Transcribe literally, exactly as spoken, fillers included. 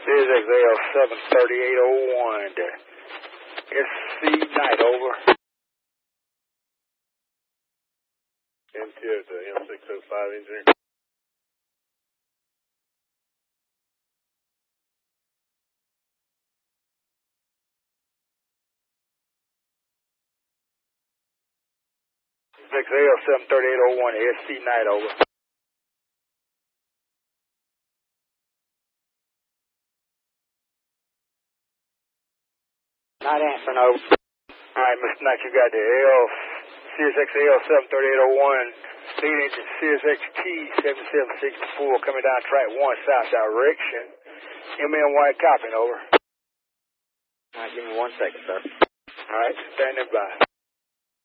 Sirius X L seven thirty-eight oh one. S C Knight, over. N T O to M six oh five engineer. X L seven thirty-eight oh one, S C Knight, over. Not answering, over. Alright, Mister Knight, you got the L, Sirius X L seven thirty-eight oh one, lead engine Sirius X T seventy-seven sixty-four coming down track one south direction. M N White copying, over. Alright, give me one second, sir. Alright, standing by.